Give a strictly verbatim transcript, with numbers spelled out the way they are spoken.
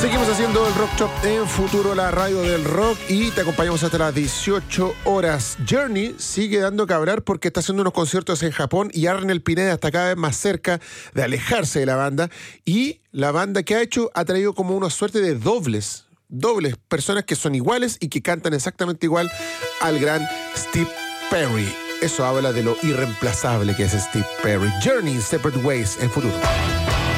Seguimos haciendo el Rock Shop en Futuro, la radio del rock, y te acompañamos hasta las dieciocho horas. Journey sigue dando que hablar porque está haciendo unos conciertos en Japón y Arnel Pineda está cada vez más cerca de alejarse de la banda, y la banda que ha hecho ha traído como una suerte de dobles, dobles, personas que son iguales y que cantan exactamente igual al gran Steve Perry. Eso habla de lo irreemplazable que es Steve Perry. Journey, Separate Ways en Futuro.